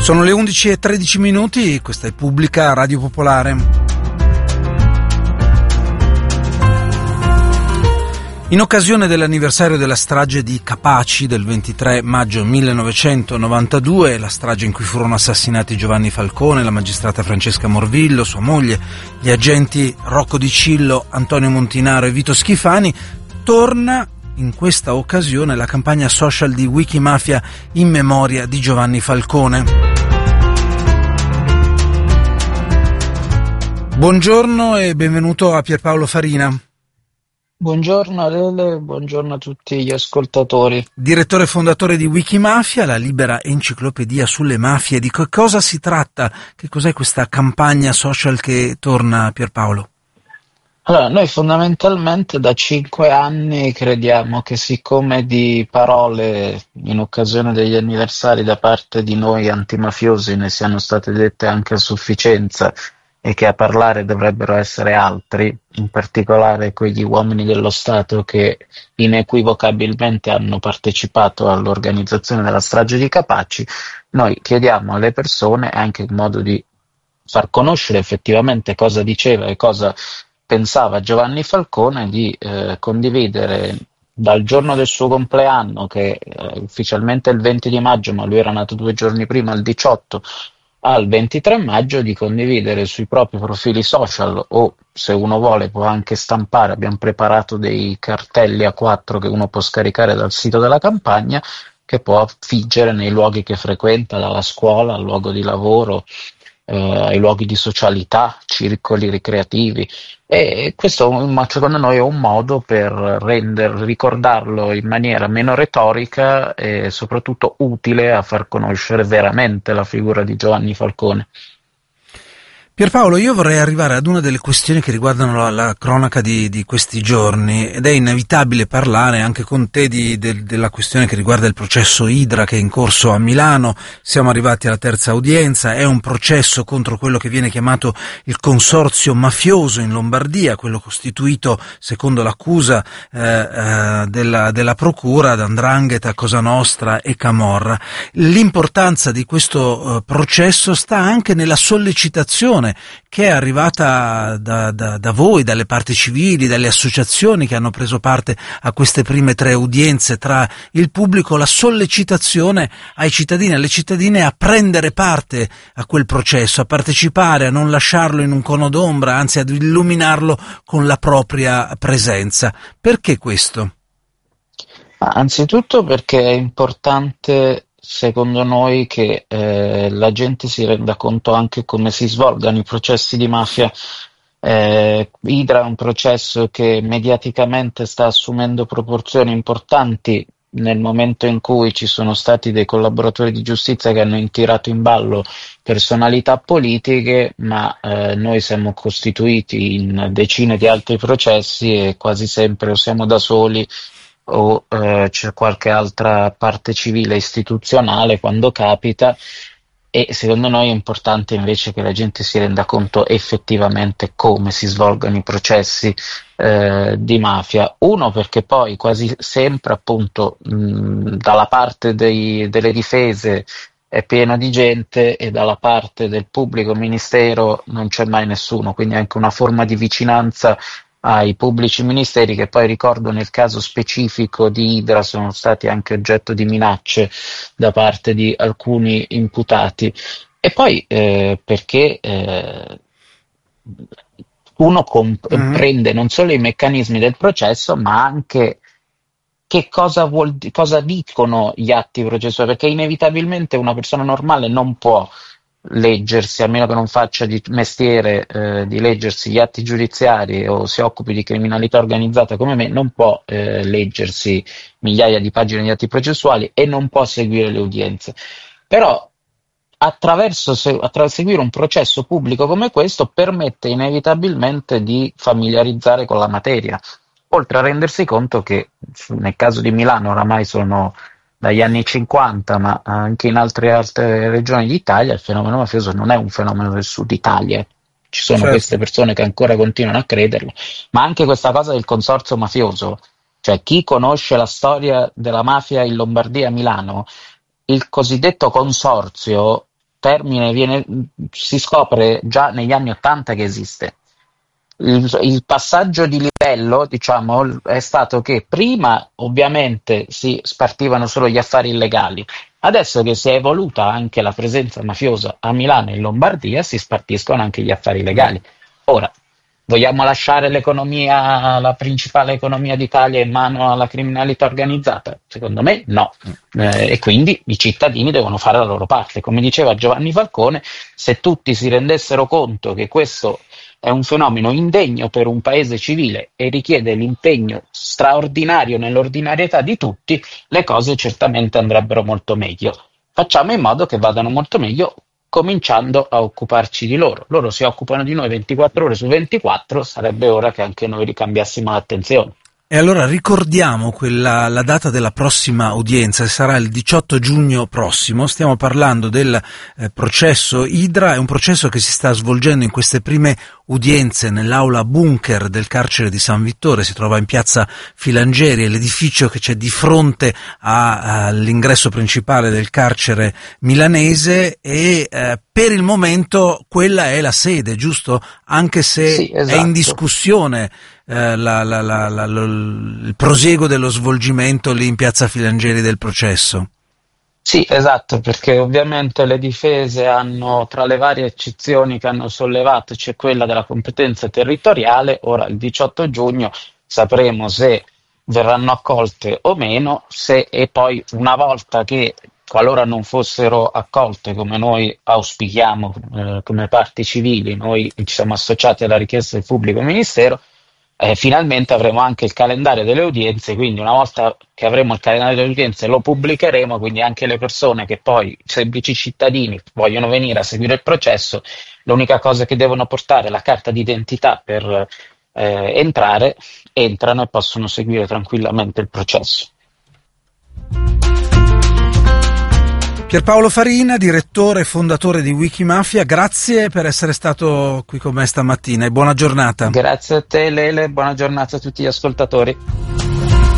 Sono le 11:13, questa è Pubblica Radio Popolare. In occasione dell'anniversario della strage di Capaci del 23 maggio 1992, la strage in cui furono assassinati Giovanni Falcone, la magistrata Francesca Morvillo, sua moglie, gli agenti Rocco Di Cillo, Antonio Montinaro e Vito Schifani, torna in questa occasione la campagna social di Wikimafia in memoria di Giovanni Falcone. Buongiorno e benvenuto a Pierpaolo Farina. Buongiorno Adele, buongiorno a tutti gli ascoltatori. Direttore fondatore di Wikimafia, la libera enciclopedia sulle mafie. Di che cosa si tratta? Che cos'è questa campagna social che torna, Pierpaolo? Allora, noi fondamentalmente da 5 anni crediamo che, siccome di parole in occasione degli anniversari da parte di noi antimafiosi ne siano state dette anche a sufficienza, e che a parlare dovrebbero essere altri, in particolare quegli uomini dello Stato che inequivocabilmente hanno partecipato all'organizzazione della strage di Capaci, noi chiediamo alle persone, anche in modo di far conoscere effettivamente cosa diceva e cosa pensava Giovanni Falcone, di condividere dal giorno del suo compleanno, che ufficialmente è il 20 di maggio, ma lui era nato 2 giorni prima, il 18, al 23 maggio, di condividere sui propri profili social, o se uno vuole può anche stampare, abbiamo preparato dei cartelli A4 che uno può scaricare dal sito della campagna, che può affiggere nei luoghi che frequenta, dalla scuola al luogo di lavoro, ai luoghi di socialità, circoli ricreativi, e questo secondo noi è un modo per ricordarlo in maniera meno retorica e soprattutto utile a far conoscere veramente la figura di Giovanni Falcone. Pierpaolo, io vorrei arrivare ad una delle questioni che riguardano la cronaca di questi giorni, ed è inevitabile parlare anche con te della questione che riguarda il processo Idra, che è in corso a Milano. Siamo arrivati alla terza udienza, è un processo contro quello che viene chiamato il consorzio mafioso in Lombardia, quello costituito secondo l'accusa della procura da 'Ndrangheta, Cosa Nostra e Camorra. L'importanza di questo processo sta anche nella sollecitazione che è arrivata da voi, dalle parti civili, dalle associazioni che hanno preso parte a queste prime 3 udienze, tra il pubblico, la sollecitazione ai cittadini e alle cittadine a prendere parte a quel processo, a partecipare, a non lasciarlo in un cono d'ombra, anzi ad illuminarlo con la propria presenza. Perché questo? Anzitutto perché è importante, secondo noi, che la gente si renda conto anche come si svolgano i processi di mafia. Idra è un processo che mediaticamente sta assumendo proporzioni importanti nel momento in cui ci sono stati dei collaboratori di giustizia che hanno tirato in ballo personalità politiche, ma noi siamo costituiti in decine di altri processi e quasi sempre o siamo da soli o c'è qualche altra parte civile istituzionale quando capita, e secondo noi è importante invece che la gente si renda conto effettivamente come si svolgono i processi di mafia. Uno, perché poi quasi sempre appunto dalla parte delle difese è pieno di gente e dalla parte del pubblico ministero non c'è mai nessuno, quindi anche una forma di vicinanza ai pubblici ministeri, che poi ricordo nel caso specifico di Idra sono stati anche oggetto di minacce da parte di alcuni imputati. E poi perché uno comprende non solo i meccanismi del processo, ma anche che cosa dicono gli atti processuali, perché inevitabilmente una persona normale non può leggersi, a meno che non faccia di mestiere di leggersi gli atti giudiziari o si occupi di criminalità organizzata come me, non può leggersi migliaia di pagine di atti processuali e non può seguire le udienze. Però attraverso seguire un processo pubblico come questo permette inevitabilmente di familiarizzare con la materia, oltre a rendersi conto che nel caso di Milano oramai sono dagli anni 50, ma anche in altre regioni d'Italia, il fenomeno mafioso non è un fenomeno del sud Italia. Ci sono queste persone che ancora continuano a crederlo, ma anche questa cosa del consorzio mafioso, cioè chi conosce la storia della mafia in Lombardia e a Milano, il cosiddetto consorzio si scopre già negli anni '80 che esiste. Il passaggio di livello, diciamo, è stato che prima ovviamente si spartivano solo gli affari illegali, adesso che si è evoluta anche la presenza mafiosa a Milano e in Lombardia, si spartiscono anche gli affari legali. Ora, vogliamo lasciare l'economia, la principale economia d'Italia in mano alla criminalità organizzata? Secondo me no. E quindi i cittadini devono fare la loro parte. Come diceva Giovanni Falcone, se tutti si rendessero conto che questo è un fenomeno indegno per un paese civile e richiede l'impegno straordinario nell'ordinarietà di tutti, le cose certamente andrebbero molto meglio. Facciamo in modo che vadano molto meglio, cominciando a occuparci di loro. Loro si occupano di noi 24 ore su 24, sarebbe ora che anche noi ricambiassimo l'attenzione. E allora ricordiamo la data della prossima udienza, sarà il 18 giugno prossimo. Stiamo parlando del processo Idra, è un processo che si sta svolgendo in queste prime udienze nell'aula bunker del carcere di San Vittore, si trova in piazza Filangieri, è l'edificio che c'è di fronte all'ingresso principale del carcere milanese e per il momento quella è la sede, giusto? Anche se Sì, esatto. È in discussione il prosieguo dello svolgimento lì in piazza Filangieri del processo. Sì, esatto, perché ovviamente le difese hanno, tra le varie eccezioni che hanno sollevato, c'è quella della competenza territoriale. Ora il 18 giugno sapremo se verranno accolte o meno, e poi una volta che, qualora non fossero accolte come noi auspichiamo come parti civili, noi ci siamo associati alla richiesta del pubblico ministero, finalmente avremo anche il calendario delle udienze, quindi una volta che avremo il calendario delle udienze lo pubblicheremo, quindi anche le persone che poi, semplici cittadini, vogliono venire a seguire il processo, l'unica cosa che devono portare è la carta d'identità per entrano e possono seguire tranquillamente il processo. Pierpaolo Farina, direttore e fondatore di Wikimafia, grazie per essere stato qui con me stamattina e buona giornata. Grazie a te Lele, buona giornata a tutti gli ascoltatori.